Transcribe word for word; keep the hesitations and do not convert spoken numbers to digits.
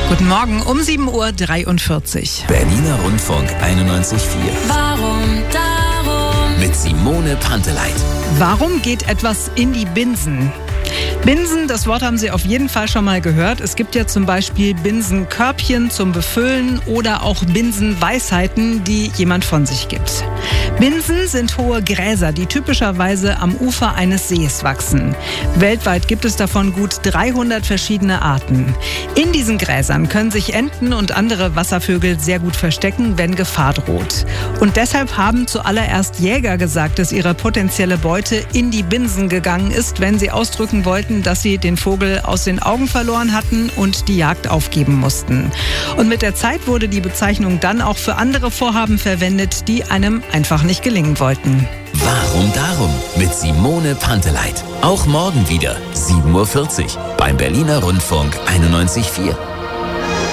Guten Morgen um sieben Uhr dreiundvierzig. Berliner Rundfunk einundneunzig Komma vier. Warum darum? Mit Simone Panteleit. Warum geht etwas in die Binsen? Binsen, das Wort haben Sie auf jeden Fall schon mal gehört. Es gibt ja zum Beispiel Binsenkörbchen zum Befüllen oder auch Binsenweisheiten, die jemand von sich gibt. Binsen sind hohe Gräser, die typischerweise am Ufer eines Sees wachsen. Weltweit gibt es davon gut dreihundert verschiedene Arten. In diesen Gräsern können sich Enten und andere Wasservögel sehr gut verstecken, wenn Gefahr droht. Und deshalb haben zuallererst Jäger gesagt, dass ihre potenzielle Beute in die Binsen gegangen ist, wenn sie ausdrücken wollten, dass sie den Vogel aus den Augen verloren hatten und die Jagd aufgeben mussten. Und mit der Zeit wurde die Bezeichnung dann auch für andere Vorhaben verwendet, die einem einfach nicht gelingen wollten. Warum darum? Mit Simone Panteleit. Auch morgen wieder sieben Uhr vierzig beim Berliner Rundfunk einundneunzig Komma vier.